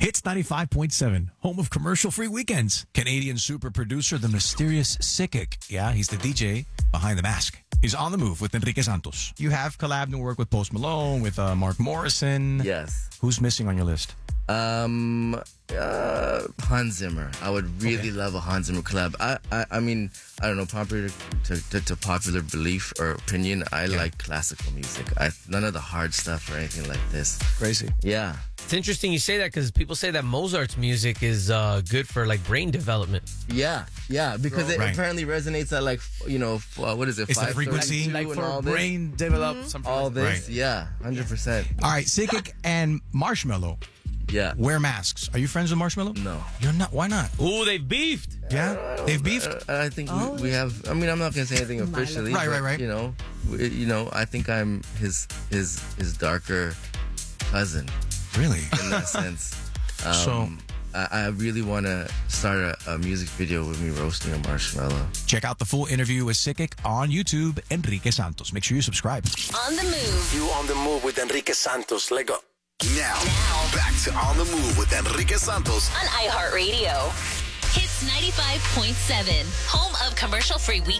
Hits 95.7, home of commercial-free weekends. Canadian super producer, the mysterious Sikik. Yeah, he's the DJ behind the mask. He's on the move with Enrique Santos. You have collabed and worked with Post Malone, with Mark Morrison. Yes. Who's missing on your list? Hans Zimmer. I would really love a Hans Zimmer collab. I mean, I don't know, popular to popular belief or opinion, I like classical music. None of the hard stuff or anything like this. Crazy. Yeah. It's interesting you say that because people say that Mozart's music is good for like brain development. Yeah, because it Right. apparently resonates at like, what is it? It's the frequency? Like For all brain develop something. all like this. Right. Yeah, 100%. All right, Sikik and Marshmello Yeah. wear masks. Are you friends with Marshmello? No. You're not. Why not? Ooh, they've beefed. Yeah? They've beefed? I think we have. I mean, I'm not gonna say anything officially. Right, but, right. I think I'm his darker cousin Really? in that sense. So- I really want to start a music video with me roasting a marshmallow. Check out the full interview with Sikik on YouTube, Enrique Santos. Make sure you subscribe. On the move. You on the move with Enrique Santos. Let go. Now, back to On the Move with Enrique Santos. On iHeartRadio. Hits 95.7, home of commercial-free weekends.